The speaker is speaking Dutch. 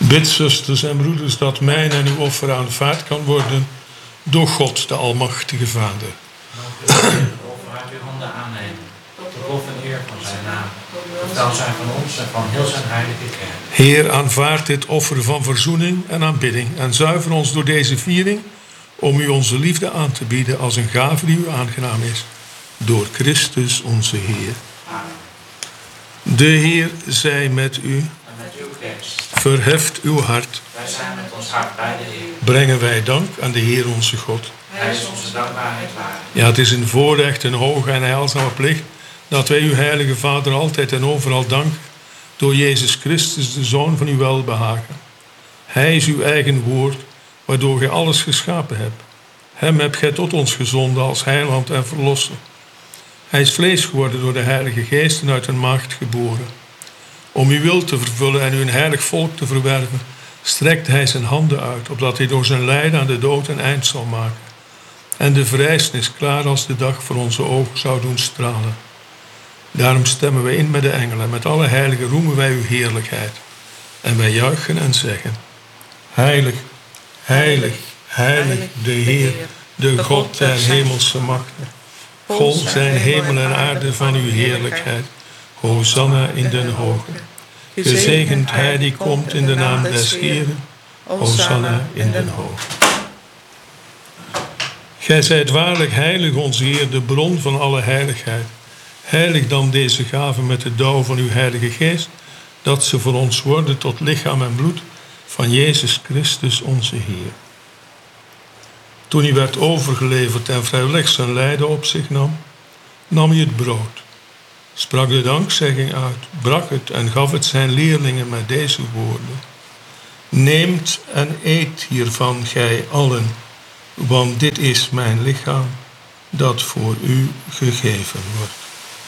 Bid, zusters en broeders, dat mijn en uw offer aanvaard kan worden door God, de Almachtige Vader. Mogen we het offer uit uw handen aannemen, tot lof en eer van zijn naam, tot welzijn van ons en van heel zijn heilige kerk. Heer, aanvaard dit offer van verzoening en aanbidding en zuiver ons door deze viering om u onze liefde aan te bieden als een gave die u aangenaam is. Door Christus onze Heer. Amen. De Heer zij met u. En met uw geest. Verheft uw hart. Wij zijn met ons hart bij de Heer. Brengen wij dank aan de Heer onze God. Hij is onze dankbaarheid waard. Ja, het is een voorrecht, een hoge en heilzame plicht dat wij uw heilige Vader altijd en overal danken door Jezus Christus, de Zoon van uw welbehagen. Hij is uw eigen woord, waardoor gij alles geschapen hebt. Hem hebt gij tot ons gezonden als heiland en verlosser. Hij is vlees geworden door de Heilige Geest en uit een maagd geboren. Om uw wil te vervullen en u een heilig volk te verwerven, strekt hij zijn handen uit, opdat hij door zijn lijden aan de dood een eind zal maken. En de verrijzenis klaar als de dag voor onze ogen zou doen stralen. Daarom stemmen wij in met de engelen en met alle heiligen roemen wij uw heerlijkheid. En wij juichen en zeggen: Heilig, heilig, heilig, de Heer, de God der hemelse machten. Vol zijn hemel en aarde van uw heerlijkheid. Hosanna in den hogen. Gezegend hij die komt in de naam des Heeren. Hosanna in den hogen. Gij zijt waarlijk heilig, onze Heer, de bron van alle heiligheid. Heilig dan deze gave met de dauw van uw Heilige Geest, dat ze voor ons worden tot lichaam en bloed van Jezus Christus onze Heer. Toen hij werd overgeleverd en vrijwillig zijn lijden op zich nam, nam hij het brood, sprak de dankzegging uit, brak het en gaf het zijn leerlingen met deze woorden: Neemt en eet hiervan gij allen, want dit is mijn lichaam, dat voor u gegeven wordt.